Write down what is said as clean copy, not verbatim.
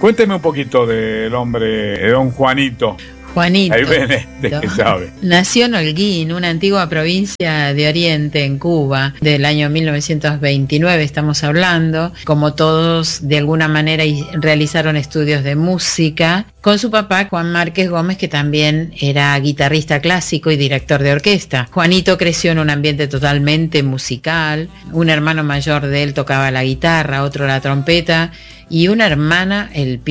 Cuénteme un poquito del hombre, de don Juanito. Juanito. Ahí ven de qué sabe. Nació en Holguín, una antigua provincia de Oriente, en Cuba, del año 1929 estamos hablando. Como todos, de alguna manera realizaron estudios de música con su papá, Juan Márquez Gómez, que también era guitarrista clásico y director de orquesta. Juanito creció en un ambiente totalmente musical. Un hermano mayor de él tocaba la guitarra, otro la trompeta, y una hermana el piano.